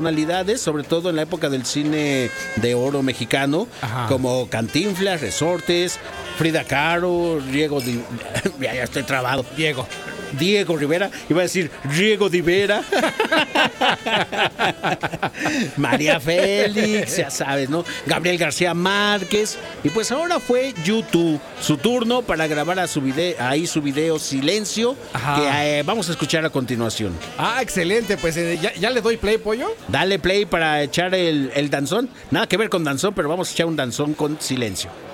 personalidades, sobre todo en la época del cine de oro mexicano, como Cantinflas, Resortes, Frida Kahlo, ya estoy trabado. Diego Rivera, iba a decir Diego Rivera, María Félix, ya sabes, ¿no? Gabriel García Márquez, y pues ahora fue YouTube, su turno para grabar su video Silencio, que vamos a escuchar a continuación. Excelente, pues ya le doy play, Pollo. Dale play para echar el danzón, nada que ver con danzón, pero vamos a echar un danzón con Silencio.